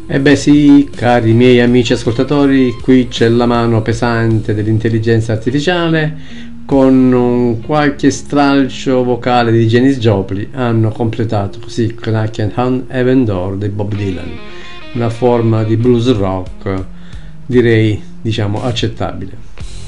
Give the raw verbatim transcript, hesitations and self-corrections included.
E beh sì, cari miei amici ascoltatori, qui c'è la mano pesante dell'intelligenza artificiale con un qualche stralcio vocale di Janis Joplin hanno completato così Knockin' on Heaven Door di Bob Dylan, una forma di blues rock direi diciamo accettabile.